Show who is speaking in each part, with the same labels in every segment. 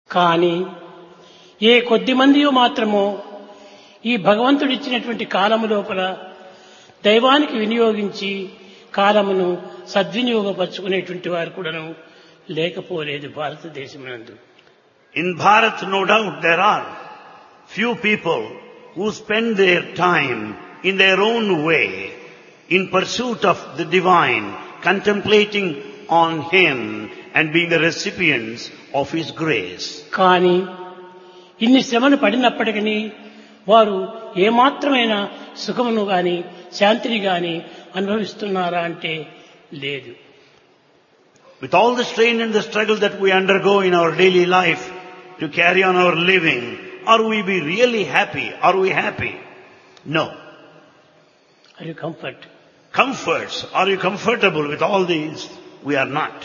Speaker 1: కానీ ఏ కొద్ది మందియో మాత్రమో ఈ భగవంతుడు ఇచ్చినటువంటి కాలము లోపల దైవానికి వినియోగించి కాలమును సద్వినియోగపరుచుకునేటువంటి వారు కూడాను లేకపోలేదు భారతదేశమునందు.
Speaker 2: In Bharat, no doubt, there are few people who spend their time in their own way in pursuit of the divine, contemplating on Him and being the recipients of His grace.
Speaker 1: కానీ ఇన్ని శ్రమలు పడినప్పటికీ వారు ఏమాత్రమైన సుఖమును గాని శాంతిని గాని అనుభవిస్తున్నారా అంటే లేదు.
Speaker 2: With all the strain and the struggle that we undergo in our daily life to carry on our living, are we be really happy? Are we happy? No.
Speaker 1: Are you comfort?
Speaker 2: Comforts. Are you comfortable with all these? We are not.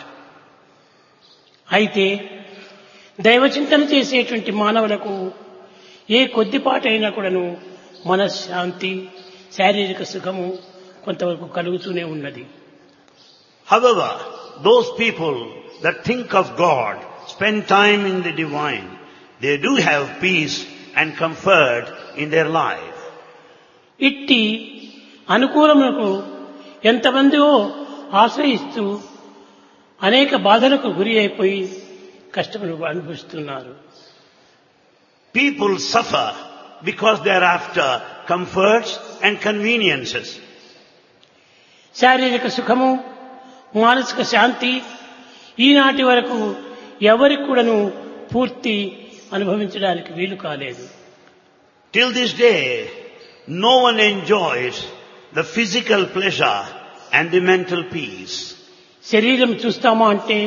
Speaker 1: అయితే దైవచింతన చేసేటువంటి మానవులకు ఏ కొద్దిపాటైనా కూడాను మనశ్శాంతి శారీరక సుఖము కొంతవరకు కలుగుతూనే ఉన్నది.
Speaker 2: However, those people that think of God, spend time in the divine, they do have peace and comfort in their life.
Speaker 1: ఇట్టి అనుకూలములకు ఎంతమందో ఆశ్రయిస్తూ అనేక బాధలకు గురి అయిపోయి కష్టములు అనుభవిస్తున్నారు.
Speaker 2: People suffer because they are after comforts and conveniences.
Speaker 1: శారీరక సుఖము మానసిక శాంతి ఈనాటి వరకు ఎవరికి కూడాను పూర్తి అనుభవించడానికి వీలు కాలేదు.
Speaker 2: Till this day, no one enjoys the physical pleasure and the mental peace.
Speaker 1: శరీరం చూస్తామా అంటే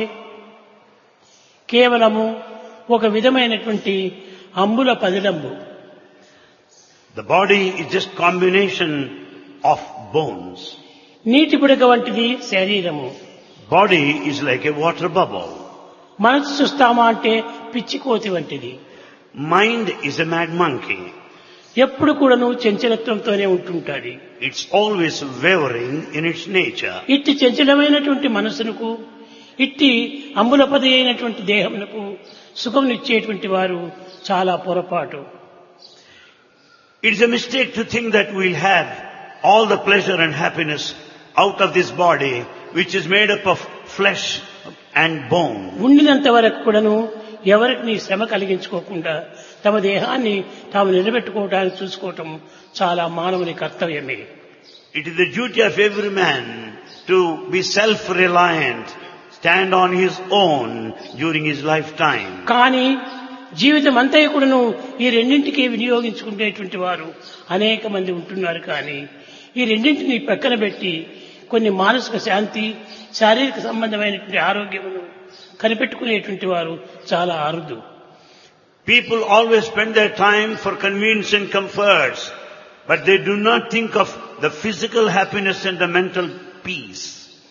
Speaker 1: కేవలము ఒక విధమైనటువంటి అంబుల పదిలంబు.
Speaker 2: The body is just combination of bones.
Speaker 1: నీటి బుడగ వంటిది శరీరము.
Speaker 2: Body is like a water bubble.
Speaker 1: మనసు చూస్తామా అంటే పిచ్చి కోతి వంటిది.
Speaker 2: Mind is a mad monkey.
Speaker 1: ఎప్పుడు కూడాను చంచలత్వంతోనే ఉంటుంటాది.
Speaker 2: It's always wavering in its nature.
Speaker 1: ఇట్టి చంచలమైనటువంటి మనసునకు ఇట్టి అంబులపది అయినటువంటి దేహమునకు సుఖంనిచ్చేటువంటి వారు చాలా పొరపాటు.
Speaker 2: It's a mistake to think that we'll have all the pleasure and happiness out of this body which is made up of flesh and bone.
Speaker 1: ఉండినంత వరకు కూడాను ఎవరికి శ్రమ కలిగించుకోకుండా తమ దేహాన్ని తాము నిలబెట్టుకోవడానికి చూసుకోవటం చాలా మానవుని కర్తవ్యమే.
Speaker 2: It is the duty of every man to be self-reliant, stand on his own during his lifetime.
Speaker 1: కానీ జీవితం అంతా కూడాను ఈ రెండింటికి వినియోగించుకునేటువంటి వారు అనేక మంది ఉంటున్నారు. కానీ ఈ రెండింటిని ప్రక్కన పెట్టి కొన్ని మానసిక శాంతి శారీరక సంబంధమైనటువంటి ఆరోగ్యమును కనిపెట్టుకునేటువంటి వారు చాలా అరుదు.
Speaker 2: People always spend their time for convenience and comforts, but they do not think of the physical happiness and the mental peace.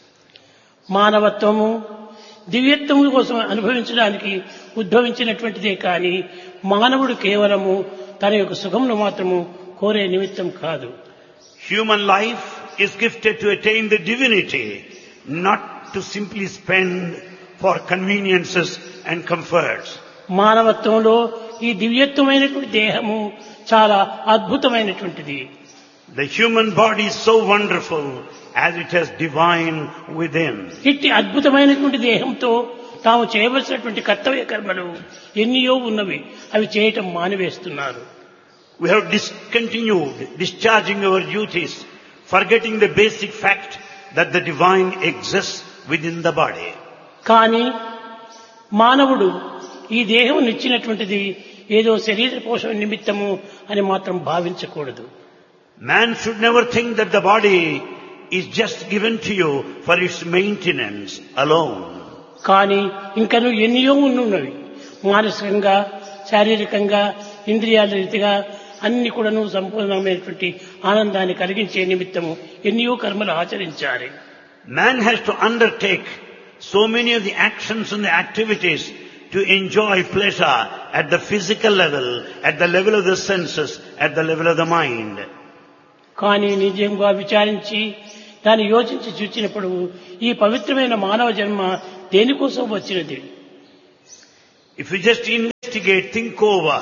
Speaker 1: మానవత్వము దివ్యత్వము కోసం అనుభవించడానికి ఉద్భవించినటువంటిదే కానీ మానవుడు కేవలము తన యొక్క సుఖమును మాత్రము కోరే నిమిత్తం కాదు.
Speaker 2: Human life is gifted to attain the divinity, not to simply spend for conveniences and comforts.
Speaker 1: మానవత్వంలో ఈ దివ్యత్వమైనటువంటి దేహము చాలా అద్భుతమైనటువంటిది.
Speaker 2: The human body is so wonderful as it has divine within.
Speaker 1: ఇట్టి అద్భుతమైనటువంటి దేహంతో తాము చేయవలసినటువంటి కర్తవ్య కర్మలు ఎన్నియో ఉన్నవి, అవి చేయటం మానివేస్తున్నారు.
Speaker 2: We have discontinued discharging our duties, forgetting the basic fact that the divine exists within the body.
Speaker 1: కానీ మానవుడు ఈ దేహం ఇచ్చినటువంటిది ఏదో శరీర పోషణ నిమిత్తము అని మాత్రం భావించకూడదు.
Speaker 2: Man should never think that the body is just given to you for its maintenance alone.
Speaker 1: కానీ ఇంకను ఎన్నియో ఉన్నవి. మానసికంగా శారీరకంగా ఇంద్రియాల రీతిగా అన్ని కూడాను సంపూర్ణమైనటువంటి ఆనందాన్ని కలిగించే నిమిత్తము ఎన్నో కర్మలు ఆచరించాలి.
Speaker 2: Man has to undertake so many of the actions and the activities to enjoy pleasure at the physical level, at the level of the senses, at the level of the mind.
Speaker 1: కానీ నిజంగా విచారించి దాన్ని యోచించి చూచినప్పుడు ఈ పవిత్రమైన మానవ జన్మ దేనికోసం వచ్చినది?
Speaker 2: If we just investigate, think over.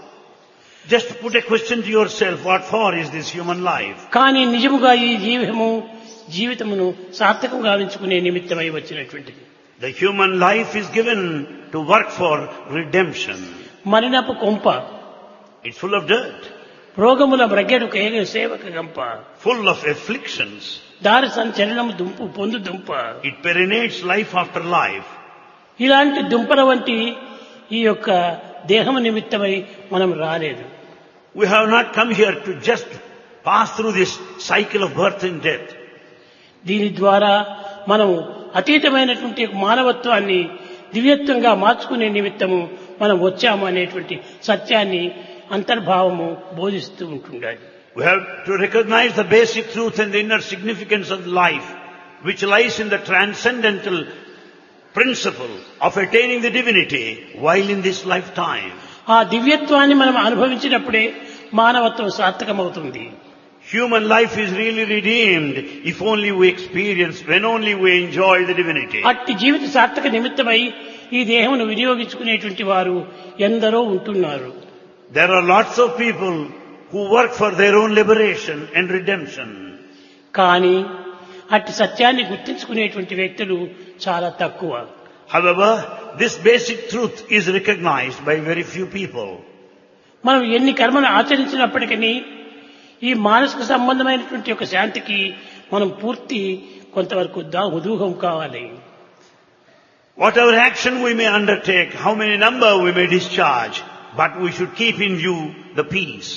Speaker 2: Just put a question to yourself, what for is this human life?
Speaker 1: కానీ నిజముగా ఈ జీవితమును సార్థకం గావించుకునే నిమిత్తమై వచ్చినటువంటిది.
Speaker 2: The human life is given to work for redemption.
Speaker 1: మరినపు కొంప,
Speaker 2: It's full of dirt,
Speaker 1: రోగముల బ్రగెడు సేవక గంప,
Speaker 2: full of afflictions.
Speaker 1: దారి సంచలనము దుంపు పొందు దుంప.
Speaker 2: It perinates life after life.
Speaker 1: ఇలాంటి దుంపల వంటి ఈ యొక్క దేహము నిమిత్తమై మనం రాలేదు.
Speaker 2: We have not come here to just pass through this cycle of birth and death.
Speaker 1: దీని ద్వారా మనం అతీతమైనటువంటి మానవత్వాన్ని దివ్యత్వంగా మార్చుకునే నిమిత్తము మనం వచ్చాము అనేటువంటి సత్యాన్ని అంతర్భావము బోధిస్తూ ఉంటుండాలి.
Speaker 2: We have to recognize the basic truth and the inner significance of life, which lies in the transcendental principle of attaining the divinity while in this lifetime.
Speaker 1: ఆ దివ్యత్వాన్ని మనం అనుభవించినప్పుడే మానవత్వం సార్థకమవుతుంది.
Speaker 2: Human life is really redeemed if only we experience, when only we enjoy the divinity.
Speaker 1: అట్టి జీవిత సార్థక నిమిత్తమై ఈ దేహమును వినియోగించుకునేటువంటి వారు ఎందరో ఉంటున్నారు.
Speaker 2: There are lots of people who work for their own liberation and redemption.
Speaker 1: కానీ అట్టి సత్యాన్ని గుర్తించుకునేటువంటి వ్యక్తులు చాలా తక్కువ.
Speaker 2: However, this basic truth is recognized by very few people.
Speaker 1: మనం ఎన్ని కర్మలు ఆచరించినప్పటికీ ఈ మానసిక సంబంధమైనటువంటి ఒక శాంతికి మనం పూర్తి కొంతవరకు ఉదూహం కావాలి.
Speaker 2: Whatever action we may undertake, how many number we may discharge, but we should keep in view the peace.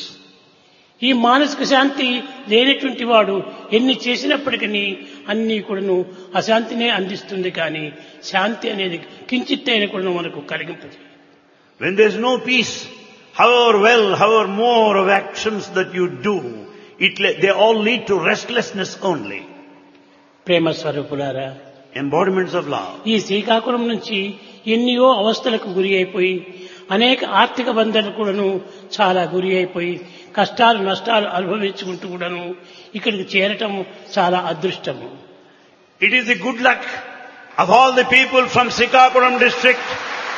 Speaker 1: ఈ మానసిక శాంతి లేనటువంటి వాడు ఎన్ని చేసినప్పటికీ అన్ని కూడాను అశాంతినే అందిస్తుంది, కానీ శాంతి అనేది కించిత్తైన కూడా మనకు కలిగింపదు.
Speaker 2: When there is no peace, however well, however more of actions that you do, they all lead to restlessness only.
Speaker 1: ప్రేమ స్వరూపులారా,
Speaker 2: Embodiments of love.
Speaker 1: ఈ శ్రీకాకుళం నుంచి ఎన్నో అవస్థలకు గురి అయిపోయి అనేక ఆర్థిక బంధాలు కూడాను చాలా గురి అయిపోయి కష్టాలు నష్టాలు అనుభవించుకుంటూ కూడాను ఇక్కడికి చేరటం చాలా అదృష్టము.
Speaker 2: It is the good luck of all the people from Srikakulam district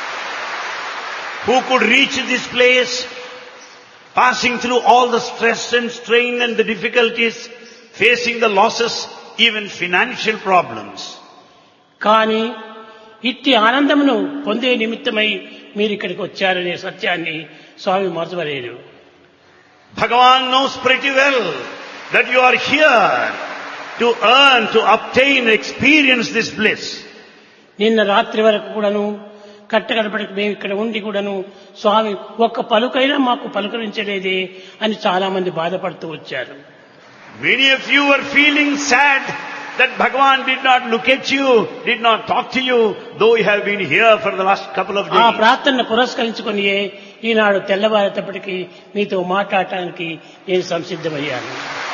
Speaker 2: who could reach this place, passing through all the stress and strain and the difficulties, facing the losses, even financial problems.
Speaker 1: కానీ ఇట్టి ఆనందమును పొందే నిమిత్తమై మీరు ఇక్కడికి వచ్చారనే సత్యాన్ని స్వామి మరచవలేరు.
Speaker 2: Bhagavan knows pretty well that you are here to earn, to obtain, experience this bliss.
Speaker 1: నిన్న రాత్రి వరకు కూడాను కట్టగడపడికి మేము ఇక్కడ ఉండి కూడాను స్వామి ఒక్క పలుకైనా మాకు పలుకరించలేదే అని చాలా మంది బాధపడుతూ వచ్చారు.
Speaker 2: Many of you were feeling sad that Bhagavan did not look at you, did not talk to you, though you have been here for the last couple of
Speaker 1: ఆ
Speaker 2: days.
Speaker 1: ప్రార్థనను పురస్కరించుకొని ఈనాడు తెల్లవారేటప్పటికి మీతో మాట్లాడటానికి నేను సంసిద్ధమయ్యాను.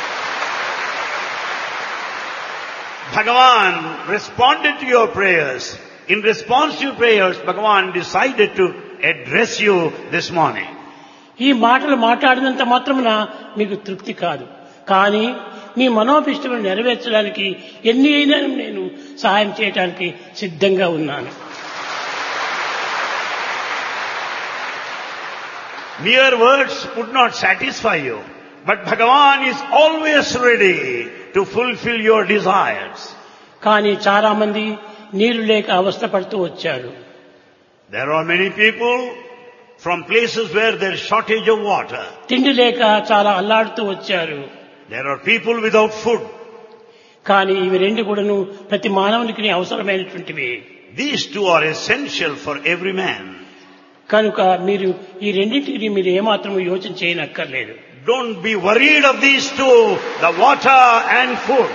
Speaker 2: Bhagavan responded to your prayers. In response to your prayers, Bhagavan decided to address you this morning.
Speaker 1: ఈ మాటలు మాట్లాడినంత మాత్రమున మీకు తృప్తి కాదు, కానీ మీ మనోభిష్టములు నెరవేర్చడానికి ఎన్ని అయినా నేను సహాయం చేయడానికి సిద్ధంగా ఉన్నాను.
Speaker 2: Mere words would not satisfy you, but Bhagavan is always ready to fulfill your desires.
Speaker 1: కానీ చాలా మంది నీరు లేక అవస్థ పడుతూ వచ్చారు.
Speaker 2: There are many people from places where there is shortage of water.
Speaker 1: తిండి లేక చాలా అల్లాడుతూ వచ్చారు.
Speaker 2: There are people without food.
Speaker 1: కానీ ఇవి రెండు కూడాను ప్రతి మానవునికి అవసరమైనటువంటివి.
Speaker 2: These two are essential for every man.
Speaker 1: కనుక మీరు ఈ రెండింటిని మీరు ఏమాత్రం యోచన చేయనక్కర్లేదు.
Speaker 2: Don't be worried of these two, the water and food.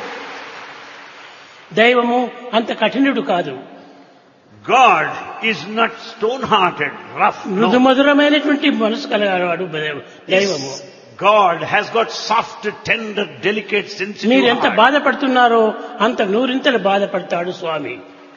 Speaker 1: దైవము అంత కఠినుడు కాదు.
Speaker 2: God is not stone-hearted, rough. No.
Speaker 1: మృదుమధురమైనటువంటి మనసు కలగాడు దైవము.
Speaker 2: God has got soft, tender, delicate, sensitive
Speaker 1: మీరు ఎంత
Speaker 2: heart.
Speaker 1: బాధపడుతున్నారో అంత నూరింతలు బాధపడతాడు స్వామి.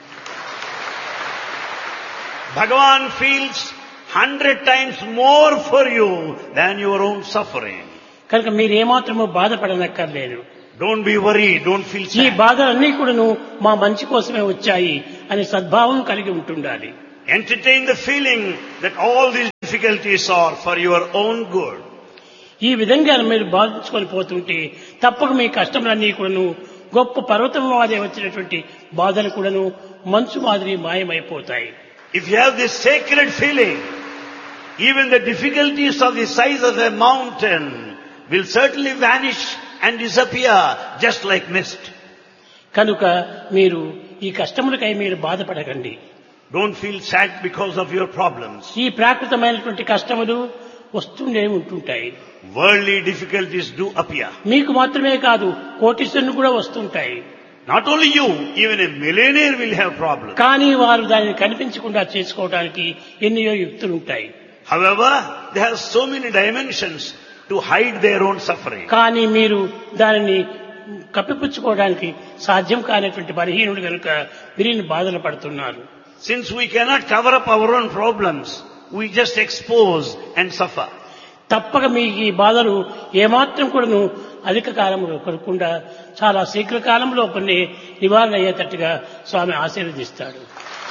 Speaker 2: Bhagavan feels 100 times more for you than your own suffering.
Speaker 1: కనుక మీరు ఏమాత్రమో బాధపడనక్కర్లేదు.
Speaker 2: Don't be worried, don't feel
Speaker 1: ఈ
Speaker 2: sad.
Speaker 1: బాధలన్నీ కూడాను మా మంచి కోసమే వచ్చాయి అనే సద్భావం కలిగి ఉంటుండాలి.
Speaker 2: Entertain the feeling that all these difficulties are for your own good.
Speaker 1: ఈ విధంగా మీరు బాధించుకొని పోతుంటే తప్పక మీ కష్టములన్నీ కూడాను గొప్ప పర్వతం వాదే వచ్చినటువంటి బాధలు కూడాను మంచు మాదిరి మాయమైపోతాయి.
Speaker 2: If you have this sacred feeling, even the difficulties of the size of a mountain will certainly vanish and disappear just like mist.
Speaker 1: కనుక మీరు ఈ కష్టములకై మీరు బాధపడకండి.
Speaker 2: Don't feel sad because of your problems.
Speaker 1: ఈ ప్రాకృతమైనటువంటి కష్టములు వస్తూనే ఉంటుంటాయి.
Speaker 2: Worldly difficulties do appear.
Speaker 1: మీకు మాత్రమే కాదు కోటీశ్వరులు కూడా వస్తుంటాయి.
Speaker 2: Not only you, even a millionaire will have problems.
Speaker 1: కానీ వారు దానిని కనిపించకుండా చేసుకోవడానికి ఎన్నో యుక్తులు ఉంటాయి.
Speaker 2: However, they have so many dimensions to hide their own suffering.
Speaker 1: కానీ మీరు దానిని కప్పిపుచ్చుకోవడానికి సాధ్యం కానటువంటి బలహీనుడు కనుక మీరు బాధలు పడుతున్నారు.
Speaker 2: Since we cannot cover up our own problems, we just expose and suffer.
Speaker 1: తప్పక మీ ఈ బాధలు ఏమాత్రం కూడాను అధిక కాలంలో కొరకుండా చాలా శీఘ్ర కాలంలో కొన్ని నివారణ అయ్యేటట్టుగా స్వామి ఆశీర్వదిస్తాడు.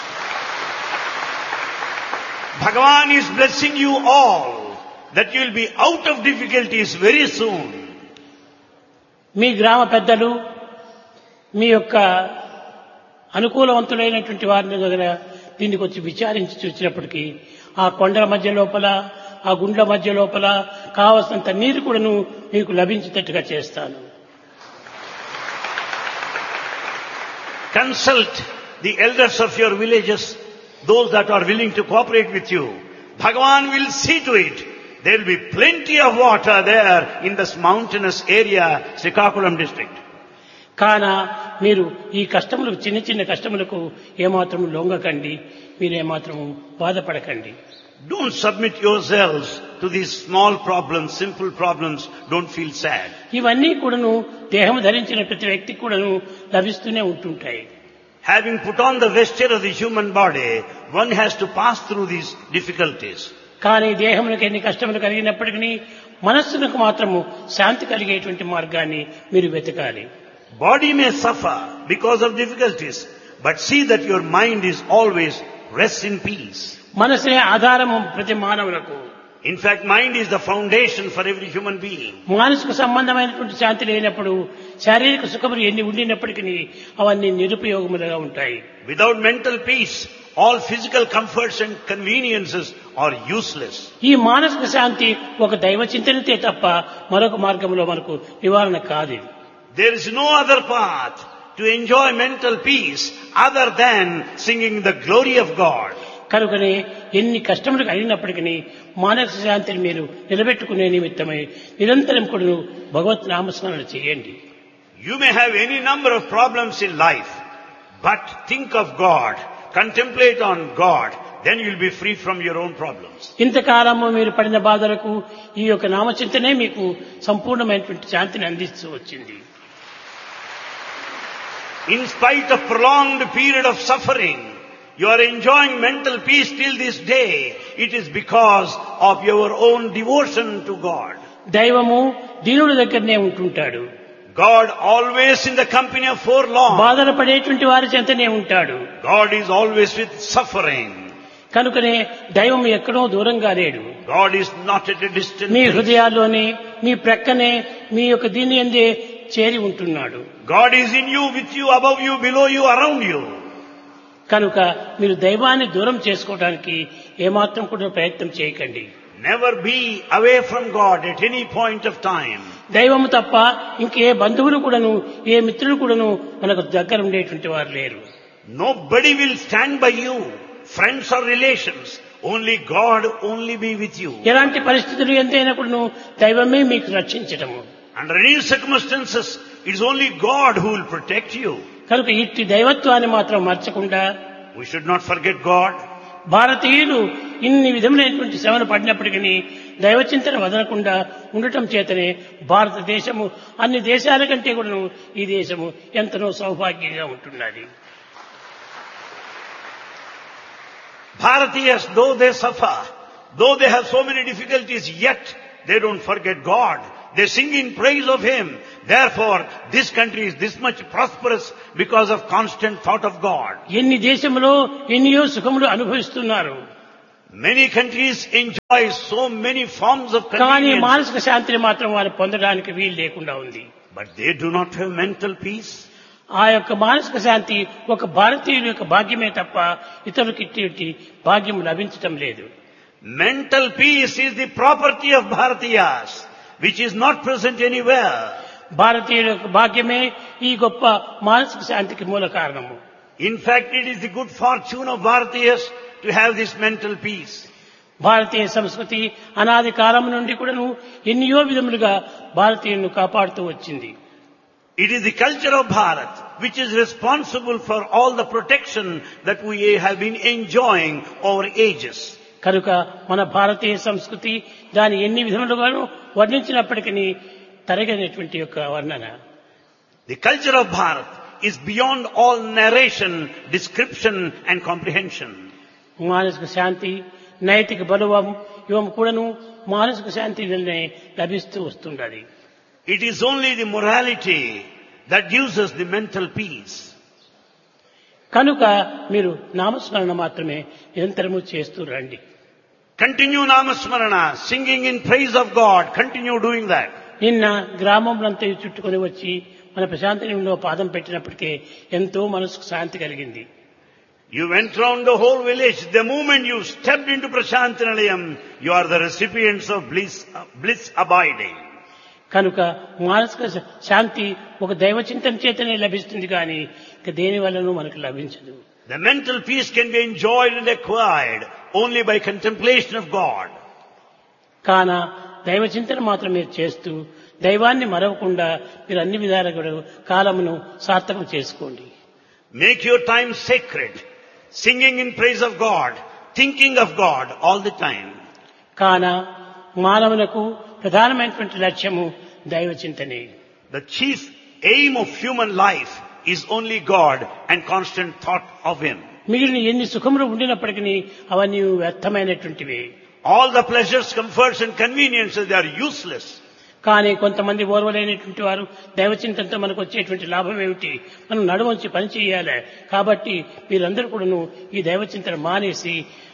Speaker 2: Bhagavan is blessing you all that you will be out of difficulties very soon.
Speaker 1: మీ గ్రామ పెద్దలు మీ యొక్క అనుకూలవంతులైనటువంటి వారిని దగ్గర దీనికి వచ్చి విచారించి చూసినప్పటికీ ఆ కొండల మధ్య లోపల ఆ గుండ్ల మధ్య లోపల కావలసినంత నీరు కూడాను మీకు లభించేటట్టుగా చేస్తాను.
Speaker 2: Consult the elders of your villages, those that are willing to cooperate with you. Bhagavan will see to it. There will be plenty of water there in this mountainous area, Srikakulam district.
Speaker 1: కాన మీరు ఈ కష్టములకు చిన్న చిన్న కష్టములకు ఏమాత్రం లొంగకండి, మీరేమాత్రం బాధపడకండి.
Speaker 2: Don't submit yourselves to these small problems, simple problems. Don't feel sad.
Speaker 1: ఇవన్నీ కూడాను దేహం ధరించిన ప్రతి వ్యక్తికి కూడాను లభిస్తూనే ఉంటుంటాయి.
Speaker 2: Having put on the vesture of the human body, one has to pass through these difficulties.
Speaker 1: కానీ దేహములకు ఎన్ని కష్టములు కలిగినప్పటికీ మనస్సులకు మాత్రము శాంతి కలిగేటువంటి మార్గాన్ని మీరు వెతకాలి.
Speaker 2: Body may suffer because of difficulties, but see that your mind is always rests in peace.
Speaker 1: మనసే ఆధారము ప్రతి మానవులకు.
Speaker 2: In fact, mind is the foundation for every human being.
Speaker 1: మానసిక సంబంధమైనటువంటి శాంతి లేనప్పుడు శారీరక సుఖములు ఎన్ని ఉండినప్పటికీ అవన్నీ నిరుపయోగములుగా ఉంటాయి.
Speaker 2: Without mental peace, all physical comforts and conveniences are useless.
Speaker 1: ఈ మానసిక శాంతి ఒక దైవ చింతనతే తప్ప మరొక మార్గంలో మనకు నివారణ కాదు.
Speaker 2: There is no other path to enjoy mental peace other than singing the glory of God.
Speaker 1: కనుకనే ఎన్ని కష్టములు కలిగినప్పటికీ మానసిక శాంతిని మీరు నిలబెట్టుకునే నిమిత్తమై నిరంతరం కూడా భగవత్ నామస్మరణ చేయండి.
Speaker 2: You may have any number of problems in life, but think of God, contemplate on God, then you will be free from your own problems.
Speaker 1: ఇంతకాలము మీరు పడిన బాధలకు ఈ యొక్క నామచింతనే మీకు సంపూర్ణమైనటువంటి శాంతిని అందిస్తూ వచ్చింది.
Speaker 2: In spite of prolonged period of suffering, you are enjoying mental peace till this day. It is because of your own devotion to God.
Speaker 1: దైవము దీనుల దగ్గరనే ఉంటుంటాడు.
Speaker 2: God always in the company of forlorn.
Speaker 1: బాధలు పడేటువంటి వారి చెంతనే ఉంటాడు.
Speaker 2: God is always with suffering.
Speaker 1: కనుకనే దైవం ఎక్కడో దూరంగా లేడు.
Speaker 2: God is not at a distance.
Speaker 1: మీ హృదయాల్లోనే మీ ప్రక్కనే మీ యొక్క దీని యందే చేరి ఉంటున్నాడు.
Speaker 2: God is in you, with you, above you, below you, around you.
Speaker 1: కనుక మీరు దైవాన్ని దూరం చేసుకోవడానికి ఏమాత్రం కూడా ప్రయత్నం చేయకండి.
Speaker 2: Never be away from God at any point of time.
Speaker 1: దైవము తప్ప ఇంకే బంధువులు కూడాను ఏ మిత్రులు కూడాను మనకు దగ్గర ఉండేటువంటి వారు లేరు.
Speaker 2: Nobody will stand by you, friends or relations. Only God only be with you.
Speaker 1: ఎలాంటి పరిస్థితులు ఎంతైనా కూడాను దైవమే మీకు రక్షించటము.
Speaker 2: Under any circumstances, it is only God who will protect you.
Speaker 1: కనుక ఇట్టి దైవత్వాన్ని మాత్రం మర్చకుండా
Speaker 2: We should not forget God.
Speaker 1: భారతీయులు ఇన్ని విధములైనటువంటి శ్రమలు పడినప్పటికీ దైవచింతన వదలకుండా ఉండటం చేతనే భారతదేశము అన్ని దేశాల కంటే కూడా ఈ దేశము ఎంతనో సౌభాగ్యంగా ఉంటున్నది.
Speaker 2: Bharatiyas, though they suffer, though they have so many difficulties, yet they don't forget God. They sing in praise of Him. Therefore, this country is this much prosperous because of constant thought of God.
Speaker 1: ఎన్ని దేశములో ఎన్నియో సుఖములు అనుభవిస్తున్నారు.
Speaker 2: Many countries enjoy so many forms of
Speaker 1: కానీ
Speaker 2: convenience,
Speaker 1: మానసిక శాంతిని మాత్రం వారు పొందడానికి వీలు లేకుండా ఉంది.
Speaker 2: but they do not have mental peace.
Speaker 1: ఆ యొక్క మానసిక శాంతి ఒక భారతీయుల యొక్క భాగ్యమే తప్ప ఇతరులకు ఇటువంటి భాగ్యం లభించటం లేదు.
Speaker 2: Mental peace is the property of Bharatiyas, which is not present anywhere.
Speaker 1: భారతీయుల యొక్క భాగ్యమే ఈ గొప్ప మానసిక శాంతికి మూల కారణము.
Speaker 2: In fact, it is the good fortune of Bharatiyas to have this mental peace.
Speaker 1: భారతీయ సంస్కృతి అనాది కాలం నుండి కూడాను ఎన్నో విధములుగా భారతీయులను కాపాడుతూ వచ్చింది.
Speaker 2: It is the culture of Bharat which is responsible for all the protection that we have been enjoying over ages.
Speaker 1: కనుక మన భారతీయ సంస్కృతి దాని ఎన్ని విధములుగాను వర్ణించినప్పటికీ తరగనటువంటి యొక్క వర్ణన.
Speaker 2: The culture of Bharat is beyond all narration, description and comprehension.
Speaker 1: మానసిక శాంతి, నైతిక బలవం ఇవం కూడాను మానసిక శాంతి వల్లనే లభిస్తూ వస్తుండాలి.
Speaker 2: It is only the morality that gives us the mental peace.
Speaker 1: కనుక మీరు నామస్మరణ మాత్రమే నిరంతరము చేస్తూ రండి.
Speaker 2: Continue Namasmarana, singing in praise of God. Continue doing that.
Speaker 1: నిన్న గ్రామంలంతా చుట్టుకొని వచ్చి మన ప్రశాంతిలో పాదం పెట్టినప్పటికే ఎంతో మనసుకు శాంతి కలిగింది.
Speaker 2: You went round the whole village. The moment you stepped into Prashantinalayam, you are the recipients of bliss abiding.
Speaker 1: కనుక మానసిక శాంతి ఒక దైవ చింతన చేతనే లభిస్తుంది కానీ ఇక దేని వల్లనూ మనకు లభించదు.
Speaker 2: The mental peace can be enjoyed and acquired only by contemplation of God.
Speaker 1: కాన దైవ చింతన మాత్రం మీరు చేస్తూ దైవాన్ని మరవకుండా మీరు అన్ని విధాలుగా కాలమును సార్థకం చేసుకోండి.
Speaker 2: Make your time sacred, singing in praise of God, thinking of God all the time.
Speaker 1: కాన మానవులకు ప్రధానమైనటువంటి లక్ష్యము దైవ చింతనే.
Speaker 2: The chief aim of human life is only God and constant thought of Him.
Speaker 1: మిగిలిన ఎన్ని సుఖములు ఉండినప్పటికీ అవన్నీ వ్యర్థమైనటువంటివి.
Speaker 2: All the pleasures, comforts and conveniences, they are useless.
Speaker 1: కానీ కొంతమంది ఓర్వలేనటువంటి వారు దైవచింతనతో మనకు వచ్చేటువంటి లాభం ఏమిటి, మనం నడువంచి పని చేయాలి, కాబట్టి మీరందరూ కూడాను ఈ దైవచింతన మానేసి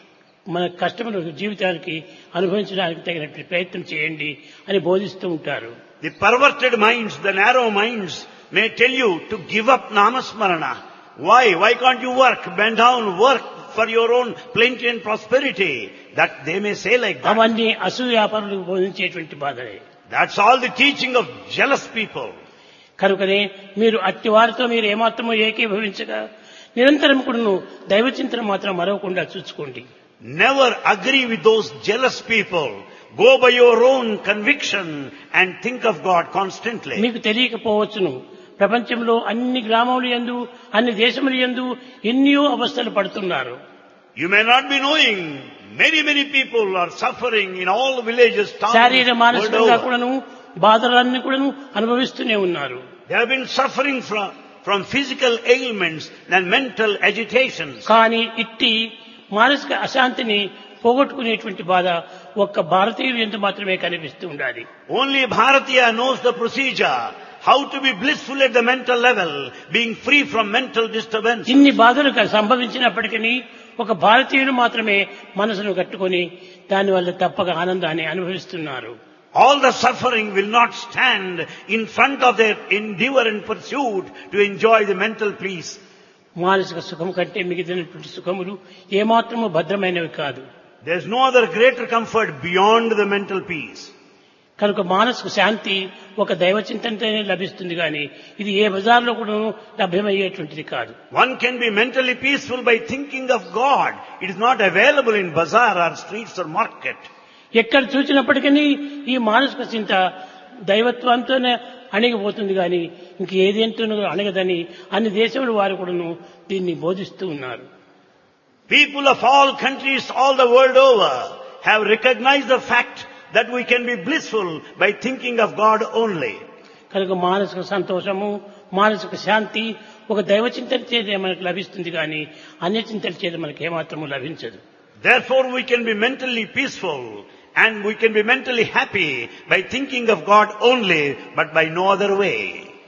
Speaker 1: మన కష్టములు జీవితానికి అనుభవించడానికి తగినటువంటి ప్రయత్నం చేయండి అని బోధిస్తూ ఉంటారు.
Speaker 2: The perverted minds, the narrow minds may tell you to give up Namasmarana. Why? Why can't you work? Bend down, work for your own plenty and prosperity. That they may say like that.
Speaker 1: అవన్నీ అసూయాపరులకు బోధించేటువంటి బాధలే.
Speaker 2: That's all the teaching of jealous people.
Speaker 1: కనుకనే మీరు అట్టి వారితో మీరు ఏమాత్రమో ఏకీభవించగా నిరంతరం కూడాను దైవచింతన మాత్రం మరవకుండా చూసుకోండి.
Speaker 2: Never agree with those jealous people. Go by your own conviction and think of God constantly.
Speaker 1: మీకు తెలియకపోవచ్చును, ప్రపంచంలో అన్ని గ్రామములు యందు అన్ని దేశములు యందు ఎన్నో అవస్థలు పడుతున్నారు.
Speaker 2: You may not be knowing, many people are suffering in all villages, towns,
Speaker 1: శారీర మానసికంగా
Speaker 2: world over.
Speaker 1: కూడాను బాధలన్నీ కూడాను అనుభవిస్తూనే ఉన్నారు.
Speaker 2: They have been suffering from physical ailments and mental agitations.
Speaker 1: కానీ ఇట్టి మానసిక అశాంతిని పోగొట్టుకునేటువంటి బాధ ఒక్క భారతీయులు ఎంత మాత్రమే కనిపిస్తూ ఉండాలి.
Speaker 2: Only Bharatiya knows the procedure, how to be blissful at the mental level, being free from mental disturbance.
Speaker 1: ఇన్ని బాధలు సంభవించినప్పటికీ ఒక భారతీయులు మాత్రమే మనసును కట్టుకొని దానివల్ల తప్పక ఆనందాన్ని అనుభవిస్తున్నారు.
Speaker 2: All the suffering will not stand in front of their endeavor and pursuit to enjoy the mental peace.
Speaker 1: మానసిక సుఖం కంటే మిగిలినటువంటి సుఖములు ఏమాత్రము భద్రమైనవి కాదు.
Speaker 2: There is no other greater comfort beyond the mental peace.
Speaker 1: కనుక మానసిక శాంతి ఒక దైవ చింతనతోనే లభిస్తుంది కానీ ఇది ఏ బజార్లో కూడా లభ్యమయ్యేటువంటిది కాదు.
Speaker 2: One can be mentally peaceful by thinking of God. It is not available in bazaar or streets or market.
Speaker 1: ఎక్కడ చూసినప్పటికీ ఈ మానసిక చింత దైవత్వంతోనే అణిగిపోతుంది కానీ ఇంక ఏదేంటో అణగదని అన్ని దేశముల వారు కూడాను దీన్ని బోధిస్తూ ఉన్నారు.
Speaker 2: People of all countries, all the world over, have recognized the fact that we can be blissful by thinking of God only.
Speaker 1: కనుక మానసిక సంతోషము, మానసిక శాంతి ఒక దైవ చింతన చేత మనకు లభిస్తుంది కానీ అన్య చింతన చేత మనకు ఏమాత్రము లభించదు.
Speaker 2: Therefore we can be mentally peaceful and we can be mentally happy by thinking of God only, but by no other way.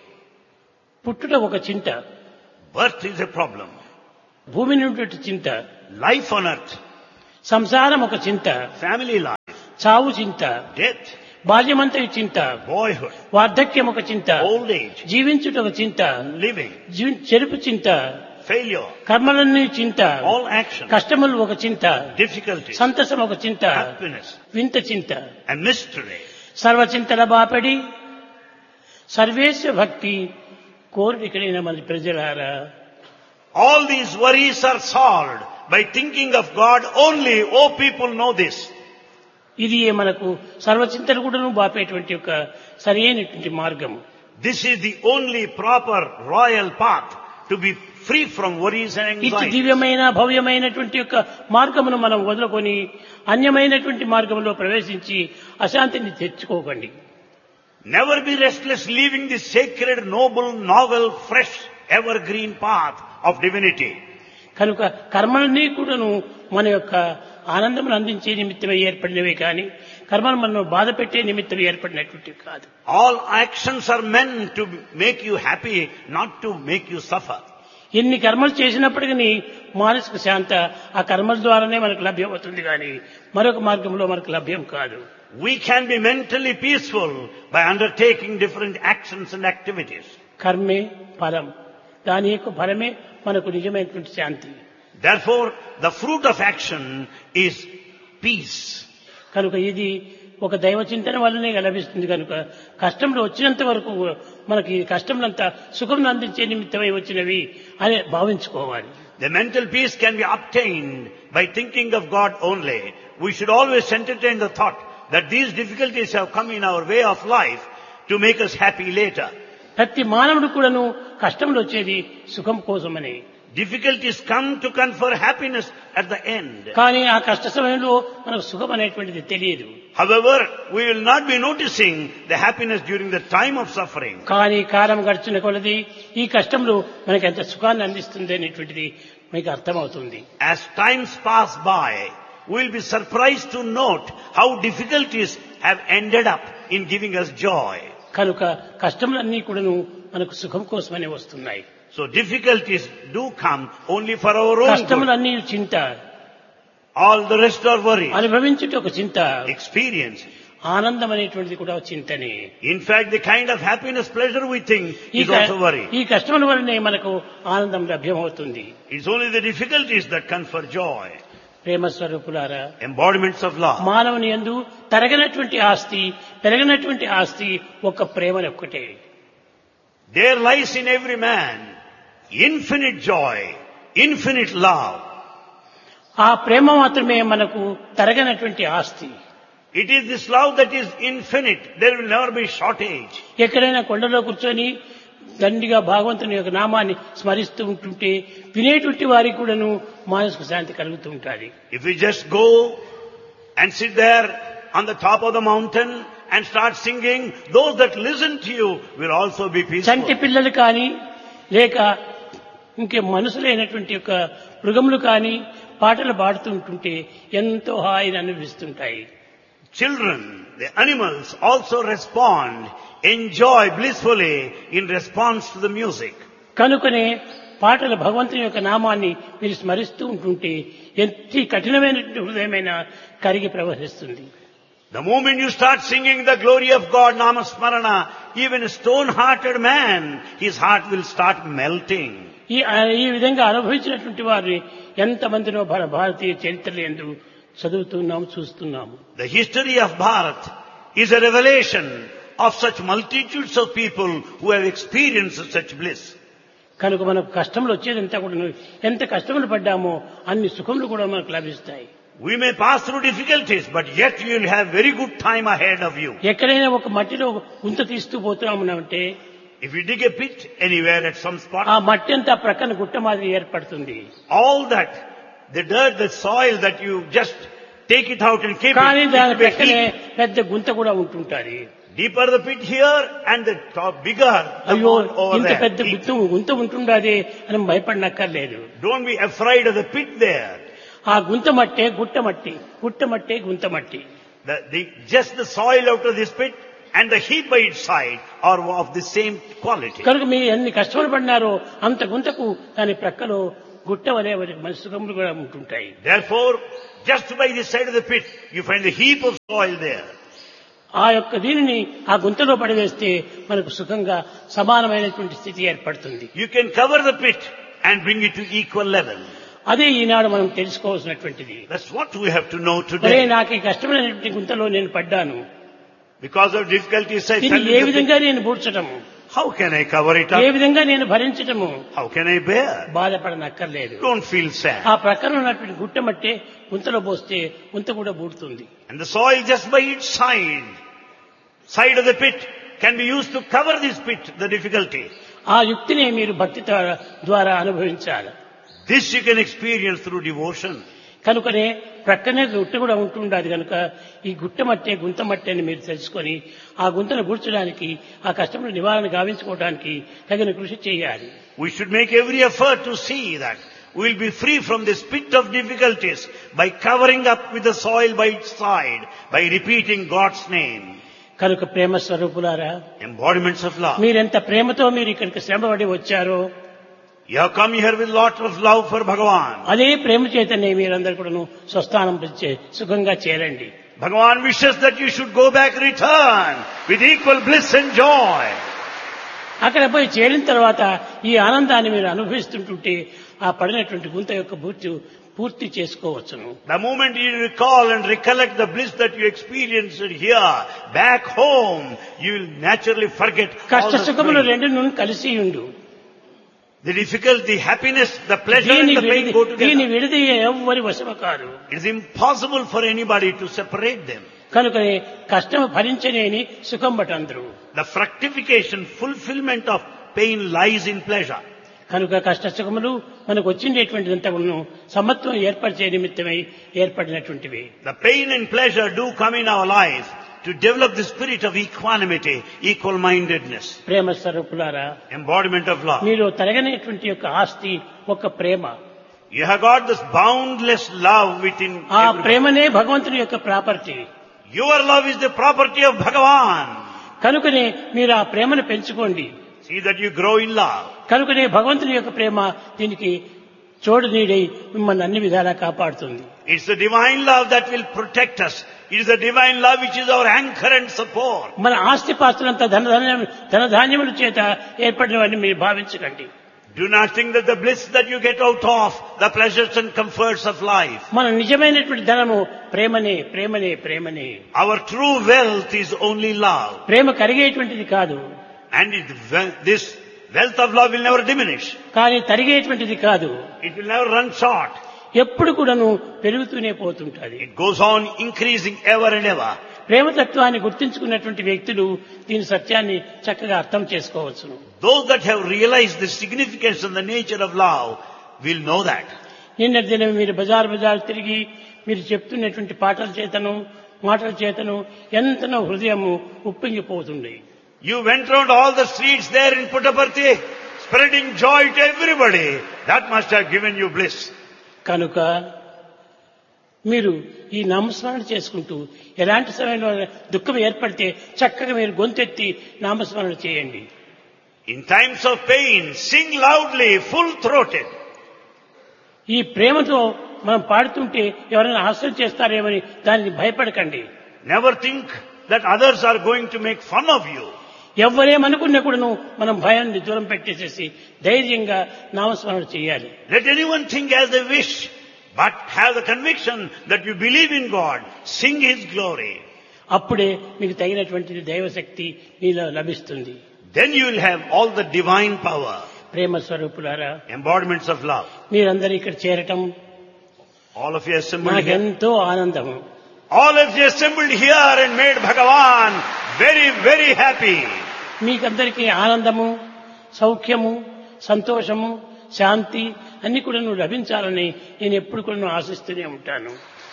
Speaker 1: పుట్టుట ఒక చింత,
Speaker 2: Birth is a problem.
Speaker 1: భూమి నుండి చింత,
Speaker 2: Life on earth.
Speaker 1: సంసారం ఒక చింత,
Speaker 2: family life,
Speaker 1: చావు చింత,
Speaker 2: death,
Speaker 1: బాల్యమంతయు చింత,
Speaker 2: boyhood,
Speaker 1: వార్ధక్యం ఒక చింత,
Speaker 2: old age,
Speaker 1: జీవించుట ఒక చింత,
Speaker 2: living,
Speaker 1: చెరుపు చింత,
Speaker 2: failure,
Speaker 1: కర్మలన్నీ చింత,
Speaker 2: all action,
Speaker 1: కష్టములు ఒక చింత,
Speaker 2: difficulty,
Speaker 1: సంతసం ఒక చింత,
Speaker 2: happiness,
Speaker 1: వింత చింత,
Speaker 2: and mystery.
Speaker 1: సర్వచింతల బాపడి సర్వేశ్వ భక్తి కోరికలైన మన ప్రజలారా,
Speaker 2: All these worries are solved by thinking of God only. Oh, people know this.
Speaker 1: ఇది మనకు సర్వచింతలు కూడా బాపేటువంటి ఒక సరైనటువంటి మార్గము.
Speaker 2: This is the only proper royal path to be free from worries and
Speaker 1: ఇటు
Speaker 2: anxiety.
Speaker 1: దివ్యమైన భవ్యమైనటువంటి యొక్క మార్గమును మనం వదులుకొని అన్యమైనటువంటి మార్గంలో ప్రవేశించి అశాంతిని తెచ్చుకోకండి.
Speaker 2: Never be restless leaving the sacred, noble, novel, fresh, evergreen path of divinity.
Speaker 1: కనుక కర్మలన్నీ కూడాను మన యొక్క ఆనందమును అందించే నిమిత్తమై ఏర్పడినవే కానీ కర్మలు మనం బాధ పెట్టే నిమిత్తం ఏర్పడినటువంటివి కాదు.
Speaker 2: All actions are meant to make you happy, not to make you suffer.
Speaker 1: ఎన్ని కర్మలు చేసినప్పటికీ మానసిక శాంత ఆ కర్మల ద్వారానే మనకు లభ్యమవుతుంది కానీ మరొక మార్గంలో మనకు లభ్యం కాదు.
Speaker 2: We can be mentally peaceful by undertaking different actions and activities.
Speaker 1: కర్మే ఫలం, దాని యొక్క ఫలమే మనకు నిజమైనటువంటి శాంతి.
Speaker 2: Therefore, the fruit of action is peace.
Speaker 1: కనుక ఇది ఒక దైవ చింతన వల్లనే లభిస్తుంది. కనుక కష్టంలో వచ్చినంత వరకు మనకి కష్టంలంతా సుఖం అందించే నిమిత్తమై వచ్చినవి అని భావించుకోవాలి.
Speaker 2: The mental peace can be obtained by thinking of God only. We should always entertain the thought that these difficulties have come in our way of life to make us happy later.
Speaker 1: ప్రతి మానవుడు కూడాను కష్టంలో వచ్చేది సుఖం కోసమని.
Speaker 2: Difficulties come to confer happiness at the end.
Speaker 1: కానీ ఆ కష్ట సమయంలో మనకు సుఖం అనేటువంటిది తెలియదు.
Speaker 2: However, we will not be noticing the happiness during the time of suffering.
Speaker 1: కానీ కాలం గడిచిన కొలది ఈ కష్టంలో మనకి ఎంత సుఖాన్ని అందిస్తుంది అనేటువంటిది మీకు అర్థమవుతుంది.
Speaker 2: As times pass by, we will be surprised to note how difficulties have ended up in giving us joy.
Speaker 1: కనుక కష్టములన్నీ కూడాను మనకు సుఖం కోసమనే వస్తున్నాయి.
Speaker 2: So difficulties do come only for our own good.
Speaker 1: కష్టములన్నీ చింత,
Speaker 2: All the rest are worry.
Speaker 1: అనుభవించుట ఒక చింత,
Speaker 2: Experience.
Speaker 1: ఆనందం అనేటువంటిది కూడా ఒక చింతనే.
Speaker 2: In fact, the kind of happiness, pleasure we think is also worry.
Speaker 1: ఈ కష్టముల వల్లనే మనకు ఆనందం లభ్యమవుతుంది.
Speaker 2: It's only the difficulties that confer joy.
Speaker 1: ప్రేమ స్వరూపులారా,
Speaker 2: Embodiments of love.
Speaker 1: మానవుని యందు తరగనటువంటి ఆస్తి, పెరగనటువంటి ఆస్తి ఒక ప్రేమని ఒక్కటే.
Speaker 2: There lies in every man infinite joy, infinite love.
Speaker 1: ఆ ప్రేమ మాత్రమే మనకు తరగనటువంటి ఆస్తి.
Speaker 2: It is this love that is infinite. There will never be shortage.
Speaker 1: ఎక్కడైనా కొండలో కూర్చొని దండిగా భగవంతుని యొక్క నామాన్ని స్మరిస్తూ ఉంటుంటే వినేటువంటి వారికి కూడాను మానసిక శాంతి కలుగుతూ ఉంటుంది.
Speaker 2: If we just go and sit there on the top of the mountain and start singing, those that listen to you will also be peaceful.
Speaker 1: చంటి పిల్లలు కానీ లేక ఇంకే మనుషులైనటువంటి యొక్క మృగములు కానీ పాటలు పాడుతూ ఉంటుంటే ఎంతో హాయిని అనిపిస్తుంటాయి.
Speaker 2: Children, the animals also respond, enjoy blissfully in response to the music.
Speaker 1: కనుకనే పాటలు భగవంతుని యొక్క నామాన్ని మీరు స్మరిస్తూ ఉంటుంటే ఎంత కఠినమైనటువంటి హృదయమైన కరిగి ప్రవహిస్తుంది.
Speaker 2: The moment you start singing the glory of God, Namasmarana, even a stone-hearted man, his heart will start melting.
Speaker 1: ఈ విధంగా అనుభవించినటువంటి వారిని ఎంతమందినో భారతీయ చరిత్రలు ఎందు చదువుతున్నాము, చూస్తున్నాము.
Speaker 2: The history of Bharat is a revelation of such multitudes of people who have experienced such bliss.
Speaker 1: కనుక మనకు కష్టములు వచ్చేదంతా కూడా ఎంత కష్టములు పడ్డామో అన్ని సుఖములు కూడా మనకు లభిస్తాయి.
Speaker 2: We may pass through difficulties, but yet you will have very good time ahead of you.
Speaker 1: ఎక్కడైనా ఒక మట్టిలో గుంత తీస్తూ పోతున్నామంటే
Speaker 2: If you dig a pit anywhere at some spot,
Speaker 1: ఆ మట్టి అంతా ప్రక్కన గుట్ట మాదిరి ఏర్పడుతుంది.
Speaker 2: all that, the dirt, the soil that you just take it out and keep
Speaker 1: కానీ
Speaker 2: it,
Speaker 1: దాని
Speaker 2: it will be
Speaker 1: ప్రక్కనే
Speaker 2: heap.
Speaker 1: పెద్ద గుంత కూడా ఉంటుంటారు.
Speaker 2: Deeper the pit here and the top bigger the
Speaker 1: అయ్యో
Speaker 2: mound over
Speaker 1: ఇంత
Speaker 2: there.
Speaker 1: పెద్ద గుంత ఉంటుండదే అని భయపడనక్కర్లేదు.
Speaker 2: Don't be afraid of the pit there.
Speaker 1: ఆ గుంత మట్టే గుట్ట మట్టి, గుట్ట మట్టే గుంత మట్టి.
Speaker 2: Just the soil out of this pit and the heap by its side are of the same quality.
Speaker 1: కనుక మీరు ఎన్ని కష్టపడి పడినారో అంత గుంతకు దాని ప్రక్కలో గుట్ట వలె మన సుఖములు కూడా ఉంటుంటాయి.
Speaker 2: Therefore, just by the side of the pit, you find a heap of soil there.
Speaker 1: ఆ యొక్క దీనిని ఆ గుంతలో పడివేస్తే మనకు సుఖంగా సమానమైనటువంటి స్థితి ఏర్పడుతుంది.
Speaker 2: You can cover the pit and bring it to equal level.
Speaker 1: అదే ఈనాడు మనం తెలుసుకోవాల్సినటువంటిది.
Speaker 2: That's what we have to know
Speaker 1: ఒరే
Speaker 2: today.
Speaker 1: నాకు ఈ కష్టమైనటువంటి గుంతలో నేను పడ్డాను,
Speaker 2: Because of difficulties, I
Speaker 1: దీన్ని
Speaker 2: fell
Speaker 1: ఏ
Speaker 2: into the
Speaker 1: విధంగా
Speaker 2: pit.
Speaker 1: నేను పూడ్చటము,
Speaker 2: How can I cover it
Speaker 1: A
Speaker 2: up?
Speaker 1: విధంగా నేను భరించటము,
Speaker 2: How can I bear?
Speaker 1: బాధపడనక్కర్లేదు.
Speaker 2: Don't feel sad.
Speaker 1: ఆ ప్రక్కన ఉన్నటువంటి గుట్ట మట్టే గుంతలో పోస్తే గుంత కూడా బూడుతుంది.
Speaker 2: And the soil just by its side of the pit can be used to cover this pit, the difficulty.
Speaker 1: ఆ యుక్తిని మీరు భక్తి ద్వారా అనుభవించాలి.
Speaker 2: This you can experience through devotion.
Speaker 1: కనుకనే ప్రక్కనే గుట్ట కూడా ఉంటుండదు కనుక ఈ గుట్ట మట్టే గుంత మట్టే అని మీరు తెలుసుకొని ఆ గుంతను గుర్చడానికి ఆ కష్టముల నివారణ గావించుకోవడానికి తగిన కృషి చేయాలి.
Speaker 2: We should make every effort to see that we will be free from this pit of difficulties by covering up with the soil by its side, by repeating God's name.
Speaker 1: కనుక ప్రేమ స్వరూపులారా,
Speaker 2: Embodiments of love.
Speaker 1: మీరెంత ప్రేమతో మీరు ఇక్కడికి శ్రమపడి వచ్చారో
Speaker 2: You have come here with lot of love for Bhagavan.
Speaker 1: అదే ప్రేమ చేతనే మీరందరూ కూడా స్వస్థానం సుఖంగా చేరండి.
Speaker 2: Bhagavan wishes that you should go back, return with equal bliss and joy.
Speaker 1: అక్కడ పోయి చేరిన తర్వాత ఈ ఆనందాన్ని మీరు అనుభవిస్తుంటుంటే ఆ పడినటువంటి గుంత యొక్క పూర్తి చేసుకోవచ్చును.
Speaker 2: The moment you recall and recollect the bliss that you experienced here, back home, you will naturally forget all
Speaker 1: కష్ట
Speaker 2: the
Speaker 1: సుఖములు
Speaker 2: pain.
Speaker 1: రెండు కలిసి ఉండు.
Speaker 2: The difficulty, the happiness, the pleasure and the pain go
Speaker 1: దీని
Speaker 2: together.
Speaker 1: విడిది ఎవ్వరి వశము కాదు.
Speaker 2: It is impossible for anybody to separate them.
Speaker 1: కనుకనే కష్టము భరించలేని సుఖం బటందరు.
Speaker 2: The fructification, fulfillment of pain lies in pleasure.
Speaker 1: కనుక కష్ట సుఖములు మనకు వచ్చిండేటువంటిదంతా సమత్వం ఏర్పరిచే నిమిత్తమై ఏర్పడినటువంటివి.
Speaker 2: The pain and pleasure do come in our life to develop the spirit of equanimity, equal-mindedness.
Speaker 1: ప్రేమ స్వరూపులారా,
Speaker 2: Embodiment of love.
Speaker 1: మీరు తరగనేటువంటి యొక్క ఆస్తి ఒక ప్రేమ.
Speaker 2: You have got this boundless love within
Speaker 1: ఆ
Speaker 2: everybody.
Speaker 1: ప్రేమనే భగవంతుని యొక్క property.
Speaker 2: Your love is the property of Bhagavan.
Speaker 1: కనుకనే మీరు ఆ ప్రేమను పెంచుకోండి.
Speaker 2: See that you grow in love.
Speaker 1: కనుకనే భగవంతుని యొక్క ప్రేమ దీనికి చోడు నీడై మిమ్మల్ని అన్ని విధాలా కాపాడుతుంది.
Speaker 2: It's the divine love that will protect us. It is the divine love which is our anchor and support.
Speaker 1: మన ఆస్తి పాస్తులంతా ధనధాన్యముల చేత ఏర్పడినవన్నీ మీరు భావించకండి.
Speaker 2: Do not think that the bliss that you get out of, the pleasures and comforts of life.
Speaker 1: మన నిజమైనటువంటి ధనము ప్రేమనే ప్రేమనే ప్రేమనే.
Speaker 2: Our true wealth is only love.
Speaker 1: ప్రేమ కరిగేటువంటిది కాదు,
Speaker 2: And this wealth of love will never diminish.
Speaker 1: కానీ తరిగేటువంటిది కాదు.
Speaker 2: It will never run short.
Speaker 1: ఎప్పుడు కూడాను పెరుగుతూనే పోతుంటది.
Speaker 2: It goes on increasing ever and ever.
Speaker 1: ప్రేమతత్వాన్ని గుర్తించుకున్నటువంటి వ్యక్తులు దీని సత్యాన్ని చక్కగా అర్థం చేసుకోవచ్చును.
Speaker 2: Those that have realized the significance and the nature of love will know that.
Speaker 1: నిన్నటి దినం మీరు బజార్ తిరిగి మీరు చెప్తున్నటువంటి పాటల చేతను మాటల చేతను ఎంతనో హృదయము ఉప్పొంగిపోతుంది.
Speaker 2: You went round all the streets there in Puttaparthi, spreading joy to everybody. That must have given you bliss.
Speaker 1: కనుక మీరు ఈ నామస్మరణ చేసుకుంటూ ఎలాంటి సమయంలో దుఃఖం ఏర్పడితే చక్కగా మీరు గొంతెత్తి నామస్మరణ చేయండి.
Speaker 2: In times of pain, sing loudly, full-throated.
Speaker 1: ఈ ప్రేమతో మనం పాడుతుంటే ఎవరైనా హాస్యం చేస్తారేమని దానికి భయపడకండి.
Speaker 2: Never think that others are going to make fun of you.
Speaker 1: ఎవరేమనుకున్నా కూడాను మనం భయాన్ని దూరం పెట్టేసేసి ధైర్యంగా నామస్మరణ చేయాలి.
Speaker 2: Let anyone think as they wish, but have the conviction that you believe in God. Sing His glory.
Speaker 1: అప్పుడే మీకు తగినటువంటి దైవశక్తి మీలో లభిస్తుంది.
Speaker 2: Then you will have all the divine power.
Speaker 1: ప్రేమ స్వరూపులారా,
Speaker 2: Embodiments of love.
Speaker 1: మీరందరూ ఇక్కడ చేరటం
Speaker 2: All of you assembled here.
Speaker 1: నాకెంతో ఆనందము.
Speaker 2: All of you assembled here and made Bhagavan very, very happy.
Speaker 1: మీకందరికీ ఆనందము, సౌఖ్యము, సంతోషము, శాంతి అన్ని కూడా లభించాలని నేను ఎప్పుడు కూడా ఆశిస్తూనే ఉంటాను.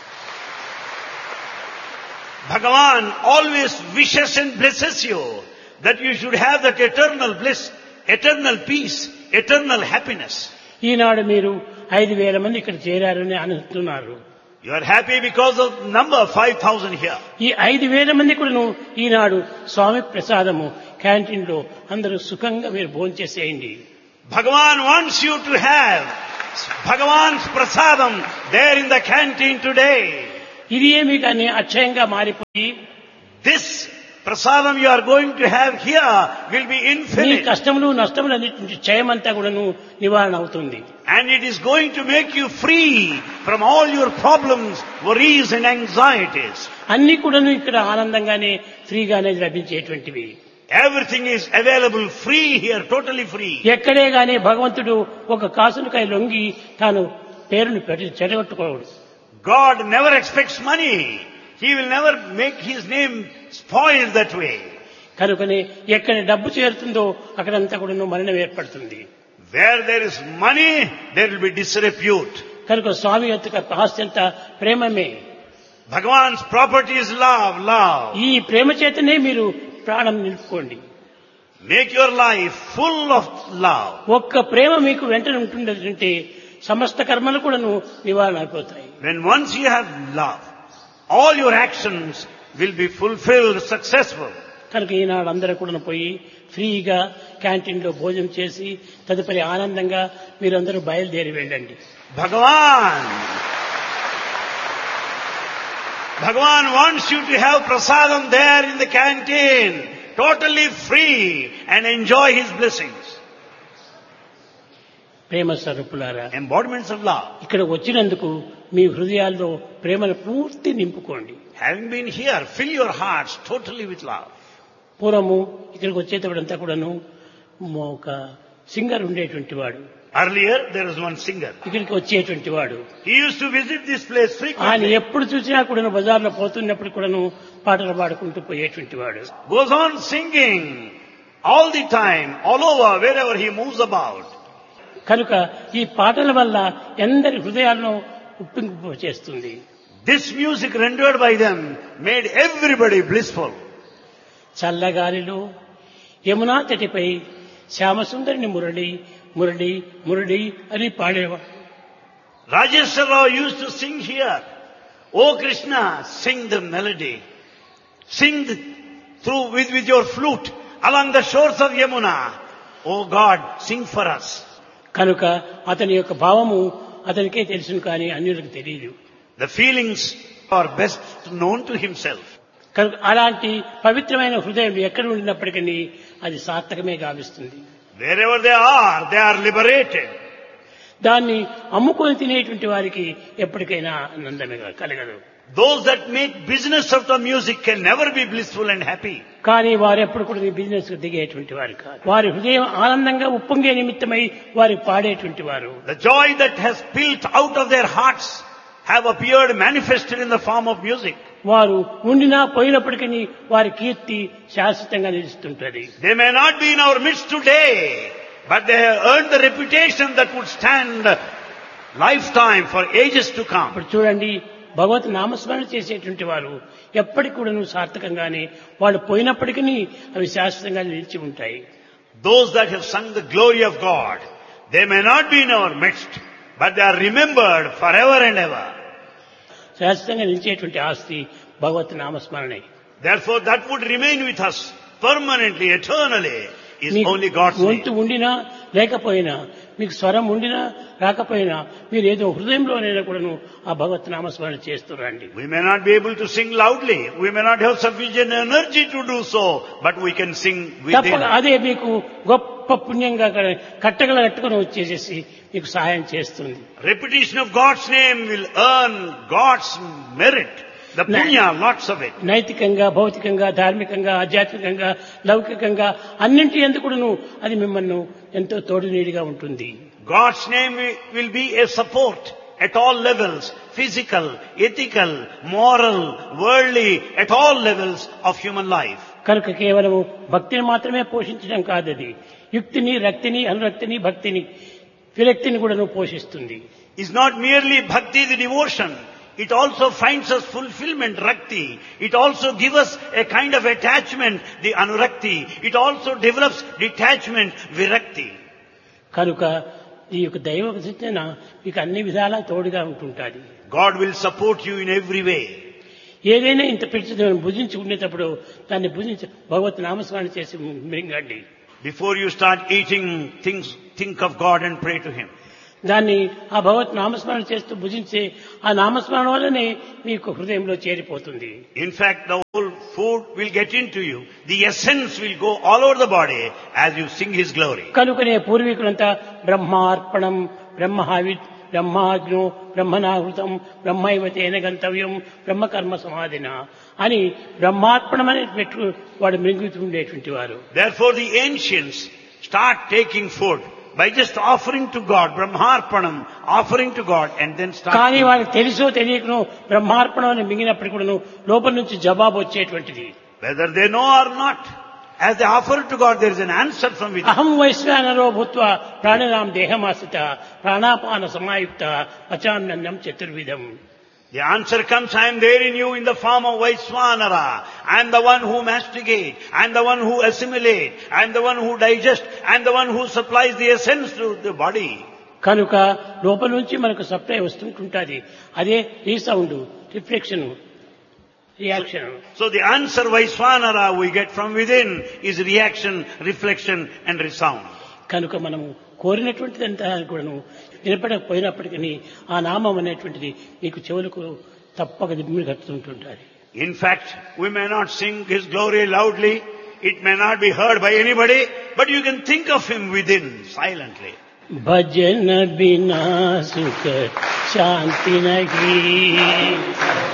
Speaker 2: Bhagavan always wishes and blesses you that you should have that eternal bliss, eternal peace, eternal happiness.
Speaker 1: ఈనాడు మీరు 5,000 మంది ఇక్కడ చేరారని అనుకుంటున్నారు.
Speaker 2: You are happy because of number 5,000 here.
Speaker 1: ఈ 5,000 మంది కూడా ఈనాడు స్వామి ప్రసాదము క్యాంటీన్ లో అందరూ సుఖంగా మీరు భోంచేసేయండి.
Speaker 2: Bhagavan wants you to have Bhagavan's prasadam there in the canteen today.
Speaker 1: ఇది ఏమి కానీ అక్షయంగా మారిపోయి
Speaker 2: This prasadam you are going to have here will be
Speaker 1: నీ
Speaker 2: infinite.
Speaker 1: కష్టములు నష్టములు అన్నిటి క్షయమంతా కూడాను నివారణ అవుతుంది.
Speaker 2: And it is going to make you free from all your problems, worries and anxieties.
Speaker 1: అన్ని కూడాను ఇక్కడ ఆనందంగానే ఫ్రీగానే లభించేటువంటివి.
Speaker 2: Everything is available free here, totally free.
Speaker 1: ఎక్కడే గానీ భగవంతుడు ఒక కాసునికై లొంగి తాను పేరును చెడగొట్టుకోడు.
Speaker 2: God never expects money. He will never make his name spoiled that way.
Speaker 1: కనుకనే ఎక్కడ డబ్బు చేరుతుందో అక్కడంతా కూడాను మరణం ఏర్పడుతుంది.
Speaker 2: Where there is money, there will be disrepute.
Speaker 1: కనుక స్వామి యొక్క ఆస్తి అంతా ప్రేమమే.
Speaker 2: Bhagavan's property is love, love.
Speaker 1: ఈ ప్రేమ చేతనే మీరు ప్రాణం నిలుపుకోండి.
Speaker 2: Make your life full of love.
Speaker 1: ఒక్క ప్రేమ మీకు వెంటనే ఉంటుందంటే సమస్త కర్మలు కూడాను నివారణ అయిపోతాయి.
Speaker 2: When once you have love, all your actions will be fulfilled, successful.
Speaker 1: కనుక ఈనాడు అందరూ కూడా పోయి ఫ్రీగా క్యాంటీన్లో భోజనం చేసి తదుపరి ఆనందంగా మీరందరూ బయలుదేరి వెళ్ళండి.
Speaker 2: Bhagavan wants you to have prasadam there in the canteen, totally free, and enjoy his blessings.
Speaker 1: ప్రేమ స్వరూపులారా,
Speaker 2: Embodiments of love.
Speaker 1: ఇక్కడ వచ్చినందుకు మీ హృదయాల్లో ప్రేమను పూర్తి నింపుకోండి.
Speaker 2: Having been here, fill your hearts totally with love.
Speaker 1: పూర్వము ఇక్కడికి వచ్చేటప్పుడంతా కూడాను ఒక సింగర్ ఉండేటువంటి వాడు.
Speaker 2: Earlier, there was one singer.
Speaker 1: ఇక్కడికి వచ్చేటువంటి వాడు.
Speaker 2: He used to visit this place
Speaker 1: ఆయన
Speaker 2: frequently.
Speaker 1: ఎప్పుడు చూసినా కూడాను బజార్లో పోతున్నప్పుడు కూడాను పాటలు పాడుకుంటూ పోయేటువంటి వాడు.
Speaker 2: Goes on singing all the time, all over, wherever he moves about.
Speaker 1: కనుక ఈ పాటల వల్ల ఎందరి హృదయాలను ఉప్పింపు చేస్తుంది.
Speaker 2: This music rendered by them made everybody blissful.
Speaker 1: చల్లగాలిలో Yamuna తటిపై శ్యామసుందరిని Murali Murali Murali అని పాడేవాడు.
Speaker 2: Rajeshwar Rao used to sing here. Oh Krishna, sing the melody. Sing through with your flute along the shores of Yamuna. Oh God, sing for us.
Speaker 1: కనుక అతని యొక్క భావము అతనికే తెలుసును కానీ అన్యులకు తెలియదు.
Speaker 2: The feelings are best known to himself.
Speaker 1: కనుక అలాంటి పవిత్రమైన హృదయం ఎక్కడ ఉండినప్పటికీ అది సార్థకమే గావిస్తుంది.
Speaker 2: Wherever they are liberated.
Speaker 1: దాన్ని అమ్ముకొని తినేటువంటి వారికి ఎప్పటికైనా ఆనందమే కలగదు.
Speaker 2: Those that make business of the music can never be blissful and happy.
Speaker 1: కానీ వారు ఎప్పుడు కూడా ఈ బిజినెస్ కు దిగేటువంటి వారు కాదు. వారి హృదయం ఆనందంగా ఉప్పొంగే నిమిత్తమై వారు పాడేటువంటి వారు.
Speaker 2: The joy that has spilled out of their hearts have appeared manifested in the form of music.
Speaker 1: వారు ఉండినా పోయినప్పటికీ వారి కీర్తి శాశ్వతంగా నిలుస్తుంటది.
Speaker 2: They may not be in our midst today, but they have earned the reputation that would stand lifetime for ages to come.
Speaker 1: ఇప్పుడు చూడండి, భగవత్ నామస్మరణ చేసేటువంటి వారు ఎప్పటికి కూడా సార్థకంగానే వాళ్ళు పోయినప్పటికీ అవి శాశ్వతంగా నిలిచి ఉంటాయి.
Speaker 2: Those that have sung the glory of God, they may not be in our midst, but they are remembered forever and ever.
Speaker 1: శాశ్వతంగా నిలిచేటువంటి ఆస్తి భగవత్ నామస్మరణే.
Speaker 2: Therefore, that would remain with us permanently, eternally, is
Speaker 1: మీకు
Speaker 2: only God's
Speaker 1: గొంతు
Speaker 2: name.
Speaker 1: ఉండినా లేకపోయినా, మీకు స్వరం ఉండినా రాకపోయినా, మీరు ఏదో హృదయంలోనైనా కూడాను ఆ భగవత్ నామస్మరణ చేస్తురండి.
Speaker 2: We may not be able to sing loudly, we may not have sufficient energy to do so, but we can sing
Speaker 1: తప్పక
Speaker 2: within.
Speaker 1: అదే మీకు గొప్ప పుణ్యంగా కట్టుకుని వచ్చేసేసి మీకు సహాయం చేస్తుంది.
Speaker 2: Repetition of God's name will earn God's merit, the punya, lots of it.
Speaker 1: నైతికంగా, భౌతికంగా, ధార్మికంగా, ఆధ్యాత్మికంగా, లౌకికంగా అన్నింటి ఎందుకును అది మిమ్మల్ని ఎంతో తోడునీడిగా ఉంటుంది.
Speaker 2: God's name will be a support at all levels, physical, ethical, moral, worldly, at all levels of human life.
Speaker 1: కనుక కేవలము భక్తిని మాత్రమే పోషించడం కాదది, యుక్తిని, రక్తిని, అనురక్తిని, భక్తిని, విరక్తిని కూడా పోషిస్తుంది.
Speaker 2: It's not merely bhakti, the devotion. It also finds us fulfillment, rakti. It also gives us a kind of attachment, the anurakti. It also develops detachment, virakti.
Speaker 1: కనుక ఈ యొక్క దైవ చింతన మీకు అన్ని విధాలా తోడుగా ఉంటుంటాది.
Speaker 2: God will support you in every way.
Speaker 1: ఏదైనా ఇంత పిలిచి భుజించి ఉండేటప్పుడు దాన్ని భుజించి భగవత్ నామస్మరణ చేసి మింగండి.
Speaker 2: Before you start eating things, think of God and pray to Him.
Speaker 1: దాన్ని ఆ భగవత్ నామస్మరణ చేస్తూ భుజించే ఆ నామస్మరణ వల్లనే మీకు హృదయంలో చేరిపోతుంది.
Speaker 2: In fact, the whole food will get into you. The essence will go all over the body as you sing His glory.
Speaker 1: కనుకనే పూర్వీకులంతా బ్రహ్మార్పణం, బ్రహ్మహావిత్, బ్రహ్మాగ్నో, బ్రహ్మనాహృతం, బ్రహ్మైవ తేన గంతవ్యం, బ్రహ్మకర్మ సమాధిన అని బ్రహ్మార్పణం అని పెట్టు వాడు మింగుతుండేటువంటి వారు.
Speaker 2: Therefore, the ancients start taking food by just offering to God, Brahmarpanam, offering to God, and then start.
Speaker 1: కానీ వాళ్ళకి తెలుసో తెలియకనో బ్రహ్మార్పణం అని మింగినప్పటికీ కూడా లోపల నుంచి జవాబు వచ్చేటువంటిది.
Speaker 2: Whether they know or not, as they offer it to God, there is an answer from within.
Speaker 1: అహం వైశ్వానరో భూత్వా ప్రాణినాం దేహమాశ్రిత ప్రాణాపాన సమాయుక్త పచామ్యన్నం చతుర్విధం.
Speaker 2: The answer comes, I am there in you in the form of Vaiswanara. I am the one who masticates. I am the one who assimilates. I am the one who digests. I am the one who supplies the essence to the body.
Speaker 1: కనుక లోపల నుంచి మనకు supply వస్తుంటుంటుంది. అదే resound, reflection, reaction.
Speaker 2: So the answer Vaiswanara we get from within is reaction, reflection and resound.
Speaker 1: కనుక మనము కోరినటువంటిదంతా కూడాను వినపడకపోయినప్పటికీ ఆ నామం అనేటువంటిది మీకు చెవులకు తప్పక దిమ్మిని కట్టుతుంటుంటారు.
Speaker 2: In fact, we may not sing His glory loudly. It may not be heard by anybody, but you can think of Him within silently.
Speaker 1: భజన బినా సుఖ శాంతి నహీ